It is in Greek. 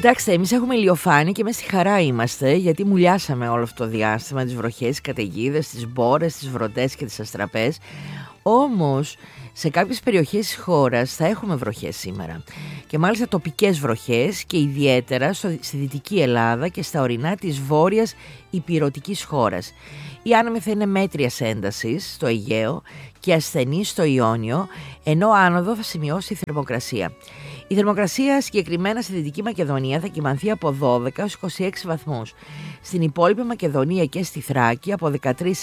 Κοιτάξτε, εμείς έχουμε ηλιοφάνεια και μέσα στη χαρά είμαστε, γιατί μουλιάσαμε όλο αυτό το διάστημα, τις βροχές, τις καταιγίδες, τις μπόρες, τις βροντές και τις αστραπές. Όμως, σε κάποιες περιοχές της χώρας θα έχουμε βροχές σήμερα. Και μάλιστα τοπικές βροχές και ιδιαίτερα στη Δυτική Ελλάδα και στα ορεινά της βόρειας ηπειρωτικής χώρας. Η άνεμη θα είναι μέτριας έντασης στο Αιγαίο και ασθενή στο Ιόνιο, ενώ άνοδο θα σημειώσει η θερμοκρασία. Η θερμοκρασία συγκεκριμένα στη Δυτική Μακεδονία θα κυμανθεί από 12 έως 26 βαθμούς. Στην υπόλοιπη Μακεδονία και στη Θράκη από 13